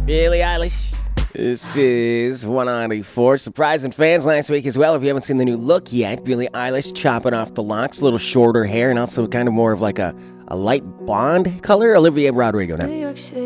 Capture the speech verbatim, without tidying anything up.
Billie Eilish. This is one ninety-four. Surprising fans last week as well. If you haven't seen the new look yet, Billie Eilish chopping off the locks, a little shorter hair, and also kind of more of like a, a light blonde color. Olivia Rodrigo now. New York City.